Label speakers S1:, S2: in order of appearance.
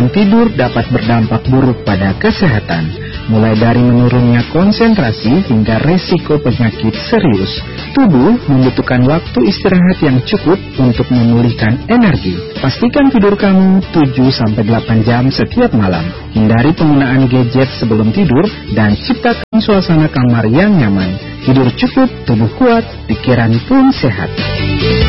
S1: Kurang tidur dapat berdampak buruk pada kesehatan, mulai dari menurunnya konsentrasi hingga resiko penyakit serius. Tubuh membutuhkan waktu istirahat yang cukup untuk memulihkan energi. Pastikan tidur kamu 7-8 jam setiap malam. Hindari penggunaan gadget sebelum tidur dan ciptakan suasana kamar yang nyaman. Tidur cukup, tubuh kuat, pikiran pun sehat.